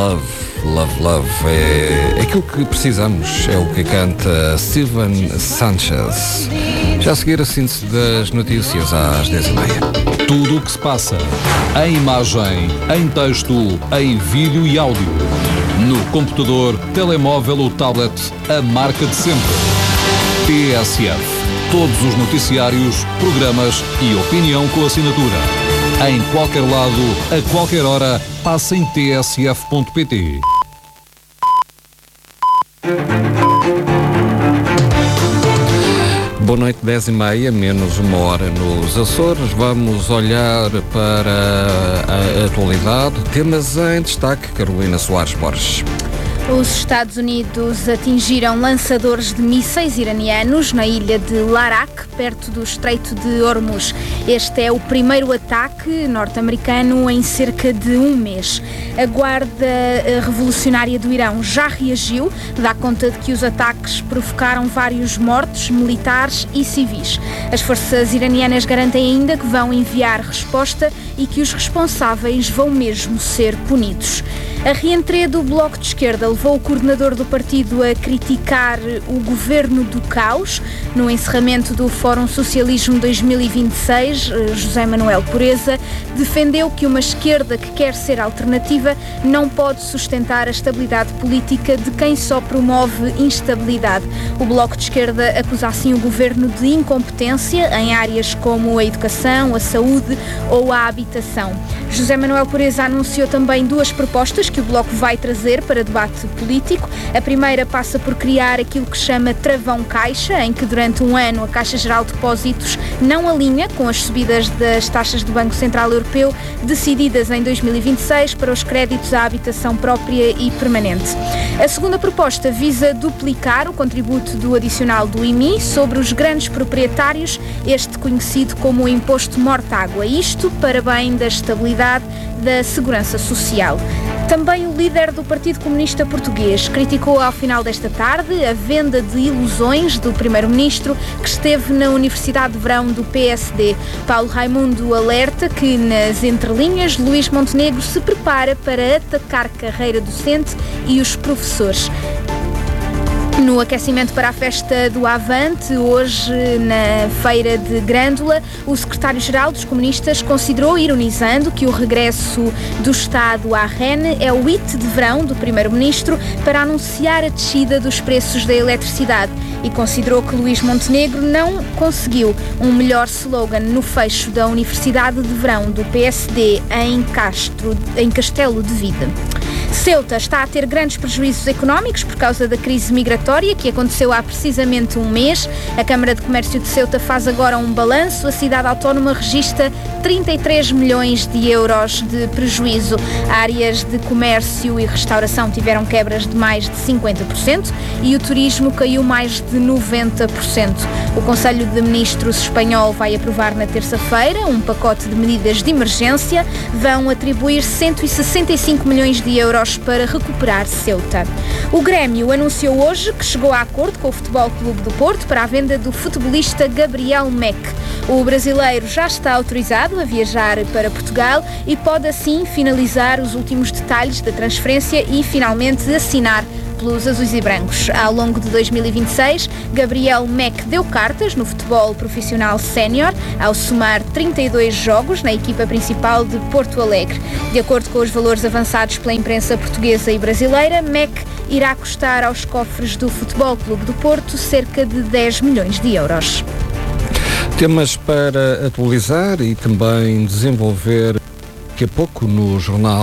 Love, Love, Love. É aquilo que precisamos, é o que canta Steven Sanchez. Já a seguir a síntese das notícias às 10h30. Tudo o que se passa, em imagem, em texto, em vídeo e áudio. No computador, telemóvel ou tablet, a marca de sempre. TSF. Todos os noticiários, programas e opinião com assinatura. Em qualquer lado, a qualquer hora, passa em tsf.pt. Boa noite, 10h30, menos uma hora nos Açores. Vamos olhar para a atualidade. Temas em destaque, Carolina Soares Borges. Os Estados Unidos atingiram lançadores de mísseis iranianos na ilha de Larak, perto do Estreito de Hormuz. Este é o primeiro ataque norte-americano em cerca de um mês. A Guarda Revolucionária do Irão já reagiu, dá conta de que os ataques provocaram vários mortos militares e civis. As forças iranianas garantem ainda que vão enviar resposta e que os responsáveis vão mesmo ser punidos. A reentrée do Bloco de Esquerda levou o coordenador do partido a criticar o governo do caos. No encerramento do Fórum Socialismo 2026, José Manuel Pureza defendeu que uma esquerda que quer ser alternativa não pode sustentar a estabilidade política de quem só promove instabilidade. O Bloco de Esquerda acusa assim o governo de incompetência em áreas como a educação, a saúde ou a habitação. José Manuel Pureza anunciou também duas propostas que o Bloco vai trazer para debate político. A primeira passa por criar aquilo que chama travão caixa, em que durante um ano a Caixa Geral de Depósitos não alinha com as subidas das taxas do Banco Central Europeu decididas em 2026 para os créditos à habitação própria e permanente. A segunda proposta visa duplicar o contributo do adicional do IMI sobre os grandes proprietários, este conhecido como o Imposto Mortágua, isto para bem da estabilidade da segurança social. Também o líder do Partido Comunista Português criticou ao final desta tarde a venda de ilusões do primeiro-ministro que esteve na Universidade de Verão do PSD. Paulo Raimundo alerta que, nas entrelinhas, Luís Montenegro se prepara para atacar carreira docente e os professores. No aquecimento para a festa do Avante, hoje na Feira de Grândola, o secretário-geral dos comunistas considerou, ironizando, que o regresso do Estado à REN é o hit de verão do primeiro-ministro para anunciar a descida dos preços da eletricidade e considerou que Luís Montenegro não conseguiu um melhor slogan no fecho da Universidade de Verão do PSD em Castelo de Vida. Ceuta está a ter grandes prejuízos económicos por causa da crise migratória que aconteceu há precisamente um mês. A Câmara de Comércio de Ceuta faz agora um balanço. A cidade autónoma registra 33 milhões de euros de prejuízo. Áreas de comércio e restauração tiveram quebras de mais de 50% e o turismo caiu mais de 90%. O Conselho de Ministros espanhol vai aprovar na terça-feira um pacote de medidas de emergência. Vão atribuir 165 milhões de euros para recuperar Ceuta. O Grêmio anunciou hoje que chegou a acordo com o Futebol Clube do Porto para a venda do futebolista Gabriel Meck. O brasileiro já está autorizado a viajar para Portugal e pode assim finalizar os últimos detalhes da transferência e finalmente assinar pelos azuis e brancos. Ao longo de 2026, Gabriel Meck deu cartas no futebol profissional sénior, ao somar 32 jogos na equipa principal de Porto Alegre. De acordo com os valores avançados pela imprensa portuguesa e brasileira, Meck irá custar aos cofres do Futebol Clube do Porto cerca de 10 milhões de euros. Temas para atualizar e também desenvolver daqui a pouco no jornal